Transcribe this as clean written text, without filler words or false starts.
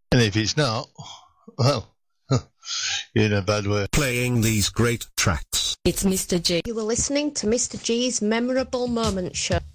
And if it's not, well, you're in a bad way. Playing these great tracks. It's Mr. G. You were listening to Mr. G's Memorable Moments Show.